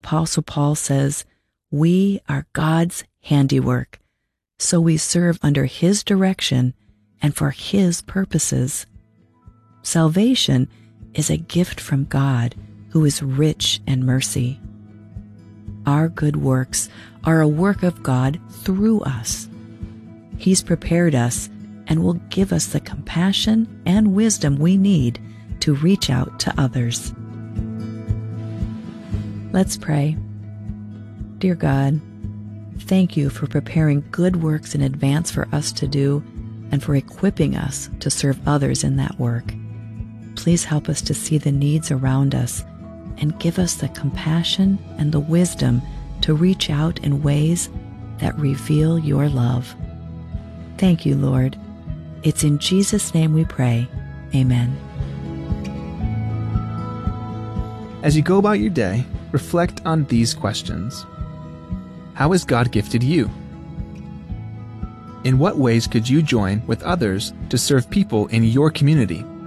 Apostle Paul says, we are God's handiwork, so we serve under His direction and for His purposes. Salvation is a gift from God who is rich in mercy. Our good works are a work of God through us. He's prepared us and will give us the compassion and wisdom we need to reach out to others. Let's pray. Dear God, thank you for preparing good works in advance for us to do and for equipping us to serve others in that work. Please help us to see the needs around us and give us the compassion and the wisdom to reach out in ways that reveal your love. Thank you, Lord. It's in Jesus' name we pray. Amen. As you go about your day, reflect on these questions. How has God gifted you? In what ways could you join with others to serve people in your community?